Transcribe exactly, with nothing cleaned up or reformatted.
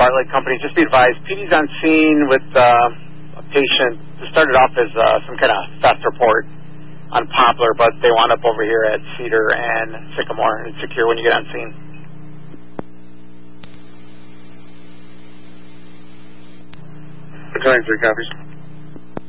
Bartlett Company. Just be advised, P D's on scene with uh, a patient. It started off as uh, some kind of theft report on Poplar, but they wound up over here at Cedar and Sycamore. It's secure when you get on scene. twenty-three copies.